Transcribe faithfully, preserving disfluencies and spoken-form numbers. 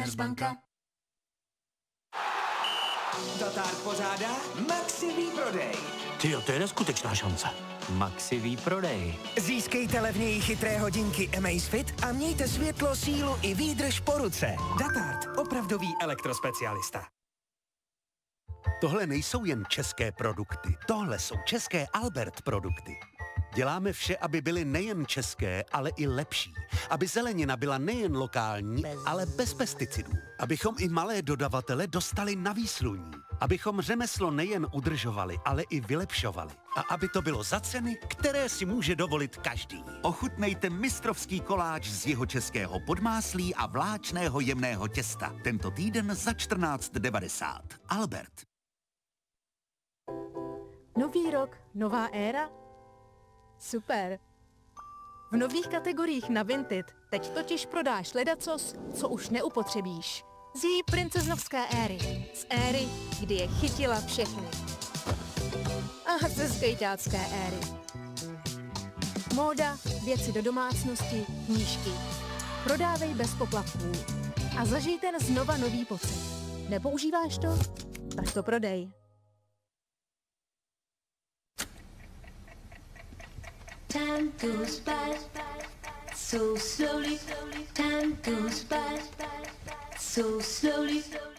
Komercbanka. Datár pořádá Maxi výprodej. Tyjo, to je neskutečná šance. Maxi výprodej. Získejte levněji chytré hodinky Amazfit a mějte světlo, sílu i výdrž po ruce. Datard, opravdový elektrospecialista. Tohle nejsou jen české produkty, tohle jsou české Albert produkty. Děláme vše, aby byly nejen české, ale i lepší. Aby zelenina byla nejen lokální, ale bez pesticidů. Abychom i malé dodavatele dostali na výsluní. Abychom řemeslo nejen udržovali, ale i vylepšovali. A aby to bylo za ceny, které si může dovolit každý. Ochutnejte mistrovský koláč z jihočeského podmáslí a vláčného jemného těsta. Tento týden za čtrnáct devadesát. Albert. Nový rok, nová éra? Super. V nových kategoriích na Vinted teď totiž prodáš ledacos, co už neupotřebíš. Z její princeznovské éry. Z éry, kdy je chytila všechny. A ze skejťácké éry. Móda, věci do domácnosti, knížky. Prodávej bez poplatků. A zažij ten znova nový pocit. Nepoužíváš to? Tak to prodej. Time goes by so slowly. Time goes by so slowly.